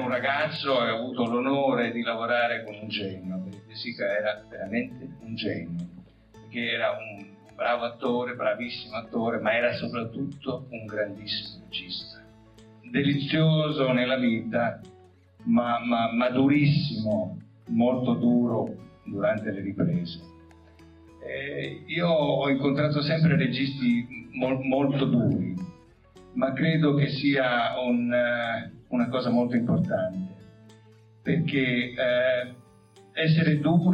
un ragazzo e ho avuto l'onore di lavorare con un genio, perché De Sica era veramente un genio, perché era un bravo attore, bravissimo attore, ma era soprattutto un grandissimo regista. Delizioso nella vita, ma durissimo, molto duro durante le riprese. Io ho incontrato sempre registi molto duri, ma credo che sia una cosa molto importante, perché essere duri